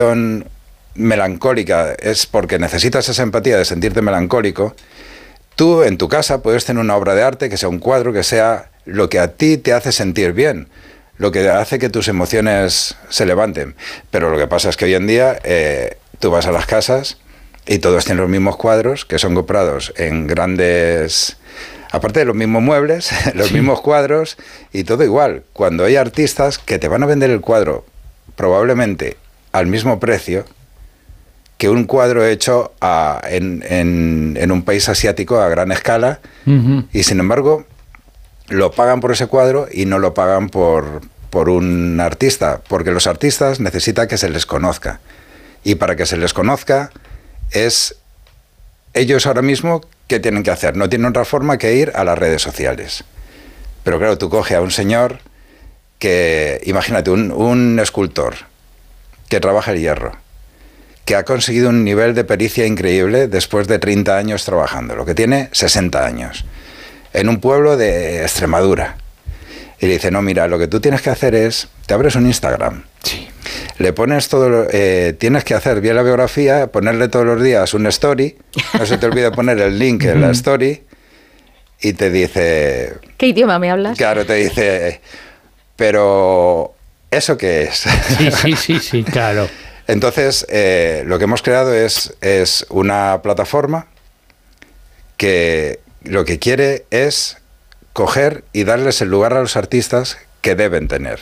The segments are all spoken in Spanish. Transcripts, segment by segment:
melancólica es porque necesitas esa empatía de sentirte melancólico, tú en tu casa puedes tener una obra de arte, que sea un cuadro, que sea lo que a ti te hace sentir bien, lo que hace que tus emociones se levanten. Pero lo que pasa es que hoy en día tú vas a las casas y todos tienen los mismos cuadros que son comprados en grandes... Aparte de los mismos muebles, los mismos cuadros y todo igual. Cuando hay artistas que te van a vender el cuadro probablemente al mismo precio que un cuadro hecho en un país asiático a gran escala, y sin embargo lo pagan por ese cuadro y no lo pagan por un artista, porque los artistas necesitan que se les conozca, y para que se les conozca es ellos ahora mismo. ¿Qué tienen que hacer? No tienen otra forma que ir a las redes sociales. Pero claro, tú coges a un señor que, imagínate, un escultor que trabaja el hierro, que ha conseguido un nivel de pericia increíble después de 30 años trabajando, lo que tiene 60 años, en un pueblo de Extremadura. Y le dice, no, mira, lo que tú tienes que hacer es, te abres un Instagram. Sí. Le pones todo, tienes que hacer bien la biografía, ponerle todos los días un story, no se te olvide poner el link en la story, y te dice... ¿Qué idioma me hablas? Claro, te dice, pero ¿eso qué es? Sí, claro. Entonces, lo que hemos creado es una plataforma que lo que quiere es coger y darles el lugar a los artistas que deben tener.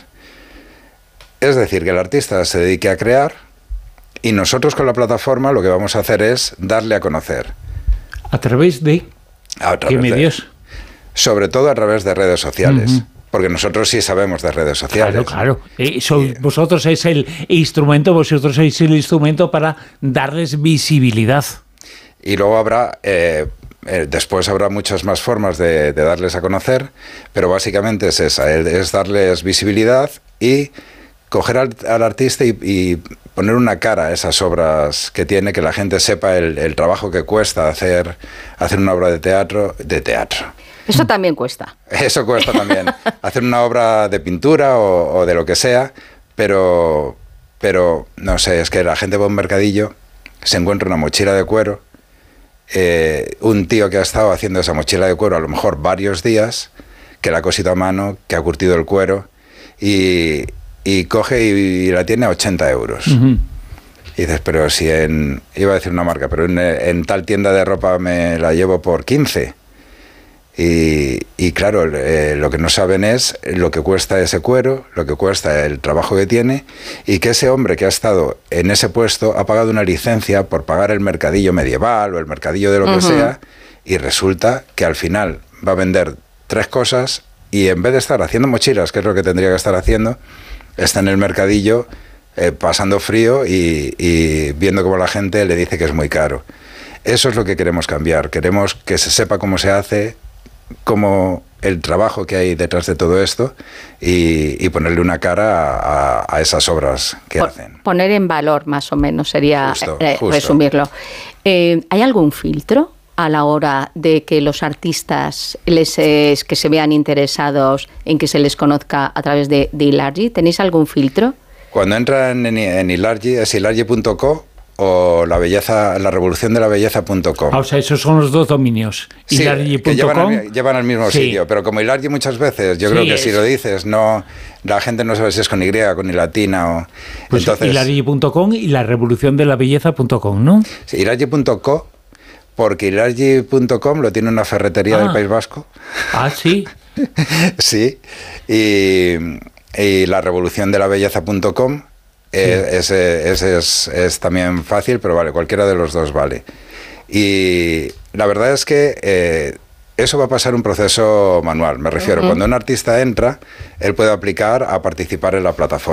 Es decir, que el artista se dedique a crear y nosotros con la plataforma lo que vamos a hacer es darle a conocer. ¿A través de qué medios? Sobre todo a través de redes sociales. Porque nosotros sí sabemos de redes sociales. Claro. Vosotros sois el instrumento para darles visibilidad. Y luego habrá... después habrá muchas más formas de darles a conocer, pero básicamente es esa, es darles visibilidad y coger al artista y poner una cara a esas obras que tiene, que la gente sepa el trabajo que cuesta hacer una obra de teatro. Eso también cuesta. Eso cuesta también. Hacer una obra de pintura o de lo que sea, pero no sé, es que la gente va a un mercadillo, se encuentra una mochila de cuero, un tío que ha estado haciendo esa mochila de cuero a lo mejor varios días, que la ha cosido a mano, que ha curtido el cuero y coge y la tiene a 80 euros. Y dices, pero si iba a decir una marca, pero en tal tienda de ropa me la llevo por 15. Y claro, lo que no saben es lo que cuesta ese cuero, lo que cuesta el trabajo que tiene, y que ese hombre que ha estado en ese puesto ha pagado una licencia por pagar el mercadillo medieval o el mercadillo de lo que sea, y resulta que al final va a vender 3 cosas y en vez de estar haciendo mochilas, que es lo que tendría que estar haciendo, está en el mercadillo pasando frío y viendo cómo la gente le dice que es muy caro. Eso es lo que queremos cambiar. Queremos que se sepa cómo se hace, como el trabajo que hay detrás de todo esto y ponerle una cara a esas obras que hacen. Poner en valor, más o menos, sería justo. Resumirlo. ¿Hay algún filtro a la hora de que los artistas que se vean interesados en que se les conozca a través de Ilargi? ¿Tenéis algún filtro? Cuando entran en Ilargi, es ilargi.co o la revolución de la belleza.com. O sea, esos son los dos dominios. Sí, Ilargi.com llevan al mismo sitio, pero como Ilargi muchas veces, yo creo que si lo dices, no, la gente no sabe si es con Y, con I latina o... Pues entonces, Ilargi.com y la revolución de la belleza.com, ¿no? Sí, Ilargi.co, porque Ilargi.com lo tiene una ferretería del País Vasco. Ah, sí. Sí, y la revolución de la belleza.com. Ese es también fácil, pero vale, cualquiera de los dos vale. Y la verdad es que eso va a pasar un proceso manual, me refiero. Cuando un artista entra, él puede aplicar a participar en la plataforma.